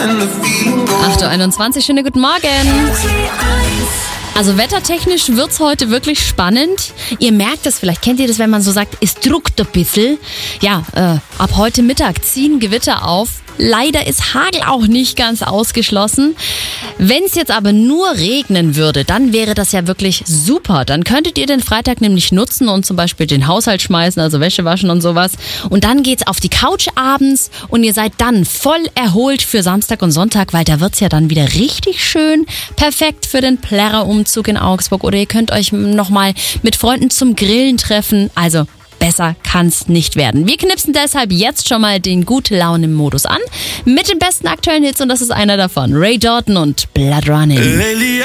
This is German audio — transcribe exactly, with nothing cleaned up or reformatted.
acht Uhr einundzwanzig, schönen guten Morgen. Also wettertechnisch wird's heute wirklich spannend. Ihr merkt es, vielleicht kennt ihr das, wenn man so sagt, es druckt ein bisschen. Ja, äh, ab heute Mittag ziehen Gewitter auf. Leider ist Hagel auch nicht ganz ausgeschlossen. Wenn es jetzt aber nur regnen würde, dann wäre das ja wirklich super. Dann könntet ihr den Freitag nämlich nutzen und zum Beispiel den Haushalt schmeißen, also Wäsche waschen und sowas. Und dann geht's auf die Couch abends und ihr seid dann voll erholt für Samstag und Sonntag, weil da wird's ja dann wieder richtig schön. Perfekt für den Plärrer-Umzug in Augsburg. Oder ihr könnt euch nochmal mit Freunden zum Grillen treffen. Also besser kann's nicht werden. Wir knipsen deshalb jetzt schon mal den Gute-Laune-Modus an mit den besten aktuellen Hits und das ist einer davon. Ray Dalton und Blood Running.